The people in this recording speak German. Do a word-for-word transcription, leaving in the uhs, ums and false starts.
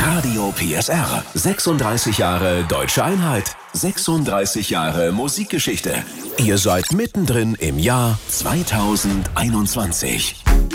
Radio P S R. sechsunddreißig Jahre Deutsche Einheit. sechsunddreißig Jahre Musikgeschichte. Ihr seid mittendrin im Jahr zweitausendeinundzwanzig.